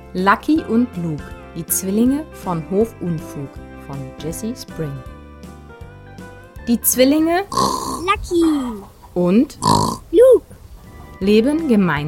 Lucky und Luke, die Zwillinge von Hofunfug von Jessie Spring. Die Zwillinge Lucky und Luke leben gemeinsam